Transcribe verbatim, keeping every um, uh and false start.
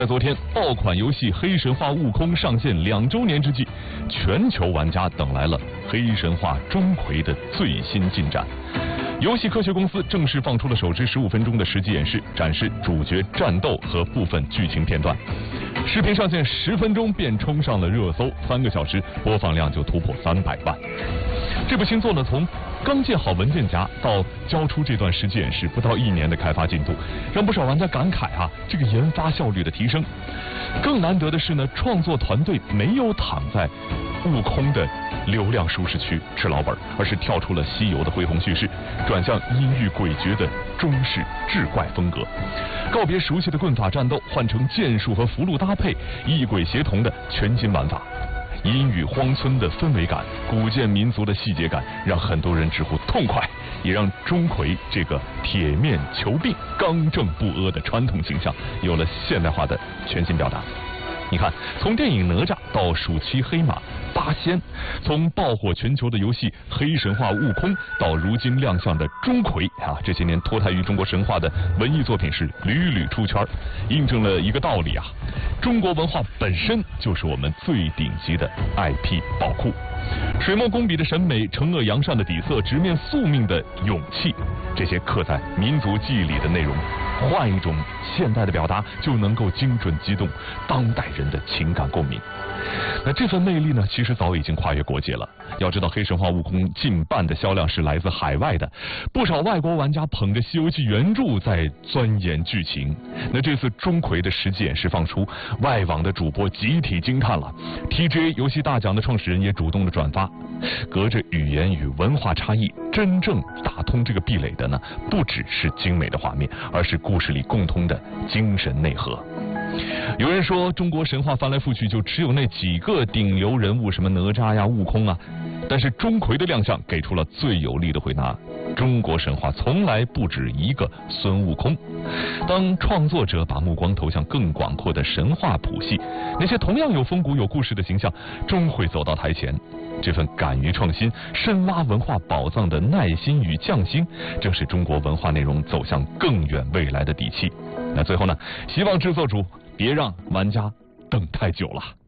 在昨天，爆款游戏《黑神话：悟空》上线两周年之际，全球玩家等来了《黑神话：钟馗》的最新进展。游戏科学公司正式放出了首支十五分钟的实际演示，展示主角战斗和部分剧情片段。视频上线十分钟便冲上了热搜，三个小时播放量就突破三百万。这部新作呢，从刚建好文件夹到交出这段实际演示，不到一年的开发进度，让不少玩家感慨啊，这个研发效率的提升。更难得的是呢，创作团队没有躺在悟空的流量舒适区吃老本，而是跳出了西游的恢宏叙事，转向阴郁诡谲的中式志怪风格，告别熟悉的棍法战斗，换成剑术和符箓搭配，异鬼协同的全新玩法。阴雨荒村的氛围感，古建民族的细节感，让很多人直呼痛快，也让钟馗这个铁面求病、刚正不阿的传统形象有了现代化的全新表达。你看，从电影哪吒到暑期黑马八仙，从爆火全球的游戏《黑神话：悟空》到如今亮相的钟馗啊，这些年脱胎于中国神话的文艺作品是屡屡出圈，印证了一个道理啊，中国文化本身就是我们最顶级的 I P 宝库。水墨工笔的审美，惩恶扬善的底色，直面宿命的勇气，这些刻在民族记忆里的内容，换一种现代的表达，就能够精准击动当代人的情感共鸣。那这份魅力呢，其实早已经跨越国界了。要知道，《黑神话：悟空》近半的销量是来自海外的，不少外国玩家捧着《西游记》原著在钻研剧情。那这次钟馗的实际演示放出，外网的主播集体惊叹了。T G A 游戏大奖的创始人也主动的转发。隔着语言与文化差异，真正打通这个壁垒的呢，不只是精美的画面，而是故事里共通的精神内核。有人说，中国神话翻来覆去就只有那几个顶流人物，什么哪吒呀、悟空啊。但是钟馗的亮相给出了最有力的回答：中国神话从来不止一个孙悟空。当创作者把目光投向更广阔的神话谱系，那些同样有风骨有故事的形象终会走到台前。这份敢于创新、深挖文化宝藏的耐心与匠心，正是中国文化内容走向更远未来的底气。那最后呢，希望制作组别让玩家等太久了。